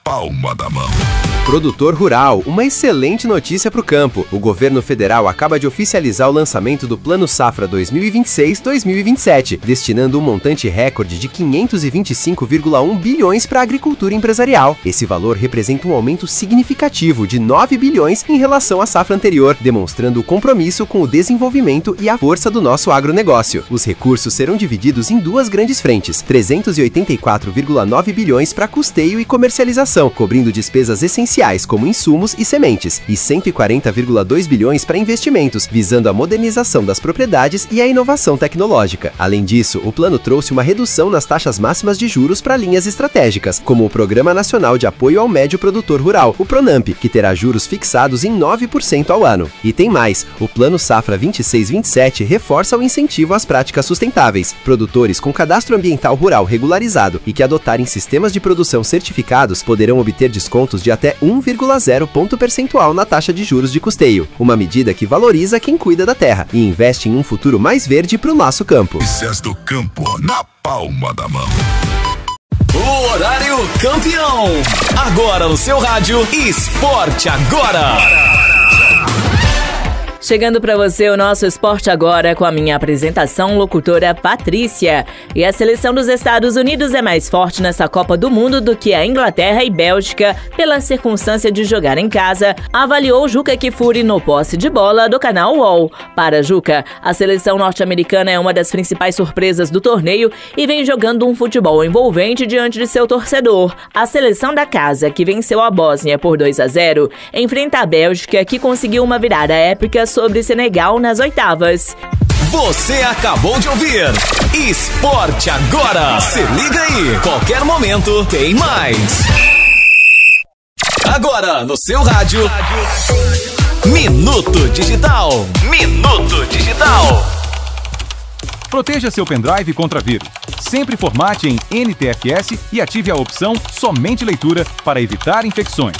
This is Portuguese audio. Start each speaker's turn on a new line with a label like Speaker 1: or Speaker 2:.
Speaker 1: palma da mão.
Speaker 2: Produtor rural, uma excelente notícia para o campo. O governo federal acaba de oficializar o lançamento do Plano Safra 2026-2027, destinando um montante recorde de 525,1 bilhões para a agricultura empresarial. Esse valor representa um aumento significativo de 9 bilhões em relação à safra anterior, demonstrando o compromisso com o desenvolvimento e a força do nosso agronegócio. Os recursos serão divididos em duas grandes frentes: 384,9 bilhões para custeio e comercialização, cobrindo despesas essenciais como insumos e sementes, e 140,2 bilhões para investimentos, visando a modernização das propriedades e a inovação tecnológica. Além disso, o plano trouxe uma redução nas taxas máximas de juros para linhas estratégicas, como o Programa Nacional de Apoio ao Médio Produtor Rural, o PRONAMP, que terá juros fixados em 9% ao ano. E tem mais, o Plano Safra 26-27 reforça o incentivo às práticas sustentáveis. Produtores com cadastro ambiental rural regularizado e que adotarem sistemas de produção certificados poderão obter descontos de até 1,0 ponto percentual na taxa de juros de custeio, uma medida que valoriza quem cuida da terra e investe em um futuro mais verde para o nosso campo.
Speaker 1: Notícias do campo na palma da mão.
Speaker 3: O horário campeão. Agora no seu rádio, Esporte Agora.
Speaker 4: Chegando para você o nosso Esporte Agora com a minha apresentação, locutora Patrícia. E a seleção dos Estados Unidos é mais forte nessa Copa do Mundo do que a Inglaterra e Bélgica, pela circunstância de jogar em casa, avaliou Juca Kfouri no posse de bola do canal UOL. Para Juca, a seleção norte-americana é uma das principais surpresas do torneio e vem jogando um futebol envolvente diante de seu torcedor. A seleção da casa, que venceu a Bósnia por 2-0, enfrenta a Bélgica, que conseguiu uma virada épica sobre Senegal nas oitavas.
Speaker 3: Você acabou de ouvir Esporte Agora. Se liga aí, qualquer momento tem mais. Agora no seu rádio, Minuto Digital. Minuto Digital.
Speaker 5: Proteja seu pendrive contra vírus. Sempre formate em NTFS e ative a opção Somente Leitura para evitar infecções.